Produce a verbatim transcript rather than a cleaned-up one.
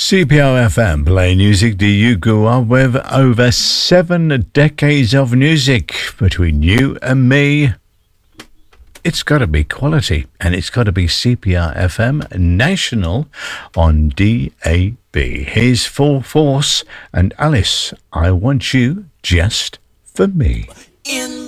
C P R F M, play music that you grew up with. Over seven decades of music between you and me. It's got to be quality, and it's got to be C P R F M National on D A B. Here's Full Force and Alice, I Want You Just For Me. In